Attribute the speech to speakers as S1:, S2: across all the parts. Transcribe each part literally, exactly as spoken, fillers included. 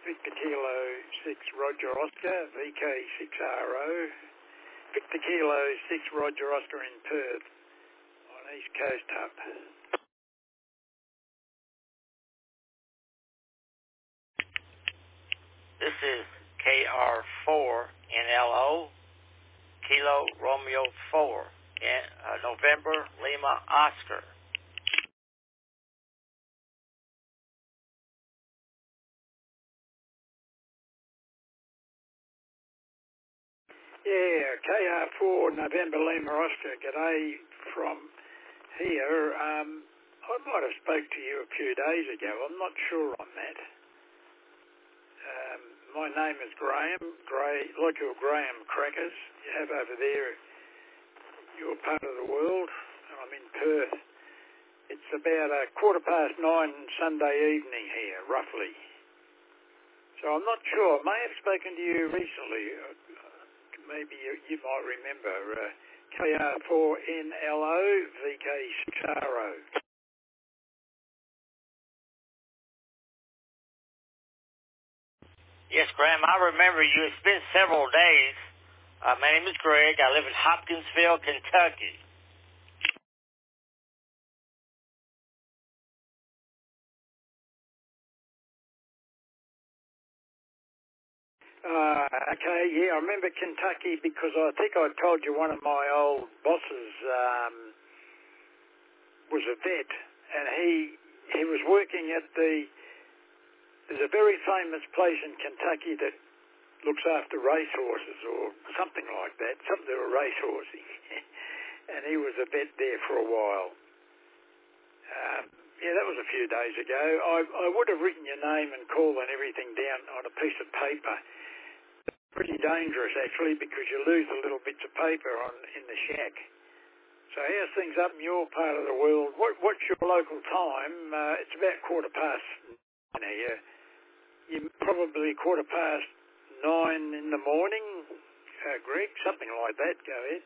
S1: Victor Kilo six Roger Oscar, V K six R O. Victor Kilo six Roger Oscar in Perth on East Coast Hub.
S2: This is K R four N L O, Kilo Romeo four, in, uh, November Lima Oscar.
S1: Yeah, K R four November Lima Oscar. G'day from here. Um, I might have spoke to you a few days ago. I'm not sure on that. Um, my name is Graham, Gray, like your Graham crackers you have over there, your part of the world, and I'm in Perth. It's about a quarter past nine Sunday evening here, roughly. So I'm not sure. I may have spoken to you recently. Uh, maybe you, you might remember. Uh, K R four N L O, V K six R O.
S2: Yes, Graham, I remember you. It's been several days. Uh, my name is Greg. I live in Hopkinsville, Kentucky.
S1: Uh, okay, yeah, I remember Kentucky because I think I told you one of my old bosses um, was a vet, and he he was working at the, there's a very famous place in Kentucky that looks after racehorses or something like that, something to do with racehorsing, and he was a vet there for a while. Um, yeah, that was a few days ago. I, I would have written your name and call and everything down on a piece of paper. Pretty dangerous, actually, because you lose the little bits of paper on in the shack. So how's things up in your part of the world? What, what's your local time? Uh, it's about quarter past nine here. You're probably quarter past nine in the morning, uh, Greg, something like that. Go ahead.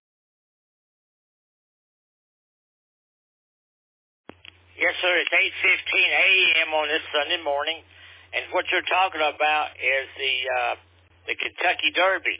S2: Yes, sir. It's eight fifteen A M on this Sunday morning, and what you're talking about is the uh, the Kentucky Derby.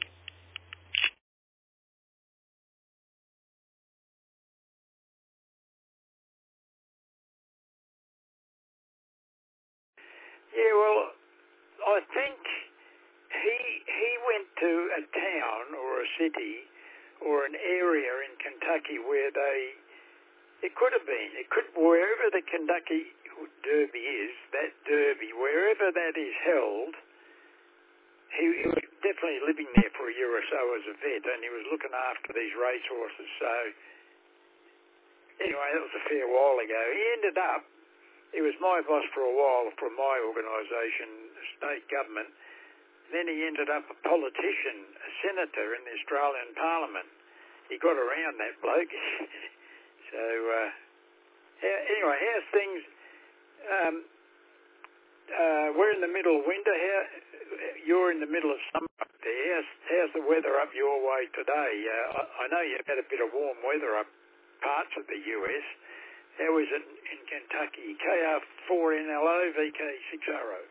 S1: Yeah, well, I think he he went to a town or a city or an area in Kentucky where they, it could have been, it could, wherever the Kentucky Derby is, that Derby, wherever that is held, he, he was definitely living there for a year or so as a vet, and he was looking after these racehorses. So anyway, that was a fair while ago. He ended up, he was my boss for a while from my organisation, state government. Then he ended up a politician, a senator in the Australian Parliament. He got around that bloke. so uh, anyway, how's things? Um, uh, we're in the middle of winter. How, you're in the middle of summer up there. How's, how's the weather up your way today? Uh, I, I know you've had a bit of warm weather up parts of the U S. How is it in Kentucky? K R four N L O, V K six R O.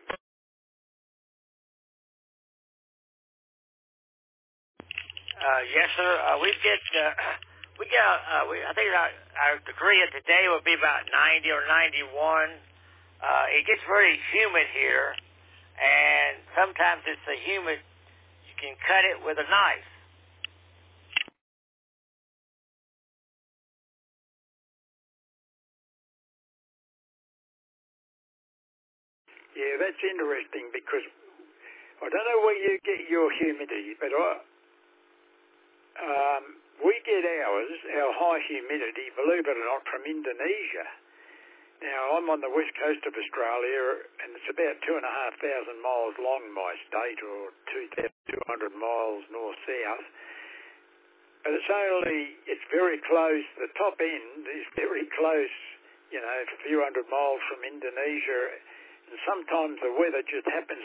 S2: Uh, yes, sir. Uh, we get uh, we get uh, we, I think our, our degree of today will be about ninety or ninety-one. Uh, it gets very humid here, and sometimes it's so humid you can cut it with a knife.
S1: Yeah, that's interesting because I don't know where you get your humidity, but I, um, we get ours, our high humidity, believe it or not, from Indonesia. Now, I'm on the west coast of Australia, and it's about two and a half thousand miles long, my state, or two thousand two hundred miles north-south. But it's only, it's very close, the top end is very close, you know, a few hundred miles from Indonesia. And sometimes the weather just happens